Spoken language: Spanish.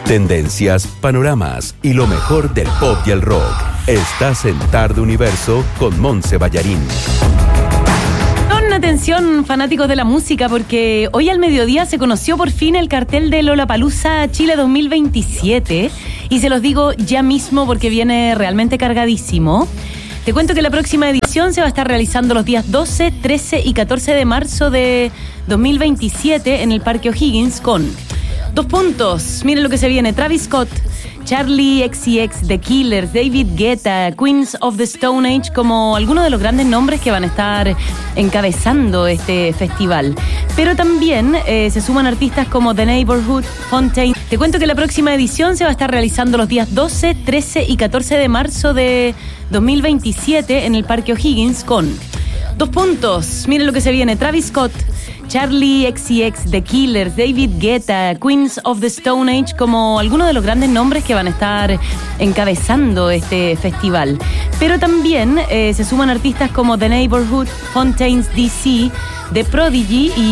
Tendencias, panoramas y lo mejor del pop y el rock. Estás en Tarde Universo con Montse Ballarín. Con atención, fanáticos de la música, porque hoy al mediodía se conoció por fin el cartel de Lollapalooza Chile 2027 y se los digo ya mismo porque viene realmente cargadísimo. Te cuento que la próxima edición se va a estar realizando los días 12, 13 y 14 de marzo de 2027 en el Parque O'Higgins con 2 puntos. Miren lo que se viene: Travis Scott, Charlie XCX, The Killers, David Guetta, Queens of the Stone Age, como algunos de los grandes nombres que van a estar encabezando este festival. Pero también se suman artistas como The Neighborhood, Fontaine. Te cuento que la próxima edición se va a estar realizando los días 12, 13 y 14 de marzo de 2027 en el Parque O'Higgins con 2 puntos. Miren lo que se viene: Travis Scott, Charlie XCX, The Killers, David Guetta, Queens of the Stone Age, como algunos de los grandes nombres que van a estar encabezando este festival. Pero también se suman artistas como The Neighborhood, Fontaines DC, The Prodigy y